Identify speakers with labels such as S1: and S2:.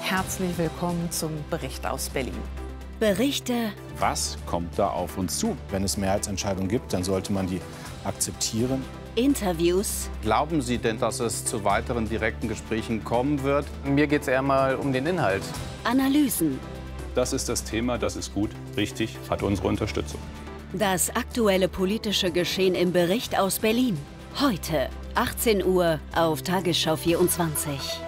S1: Herzlich willkommen zum Bericht aus Berlin.
S2: Berichte.
S3: Was kommt da auf uns zu? Wenn es Mehrheitsentscheidungen gibt, dann sollte man die akzeptieren.
S2: Interviews.
S4: Glauben Sie denn, dass es zu weiteren direkten Gesprächen kommen wird?
S5: Mir geht es eher mal um den Inhalt.
S2: Analysen.
S6: Das ist das Thema, das ist gut, richtig, hat unsere Unterstützung.
S2: Das aktuelle politische Geschehen im Bericht aus Berlin. Heute, 18 Uhr auf Tagesschau 24.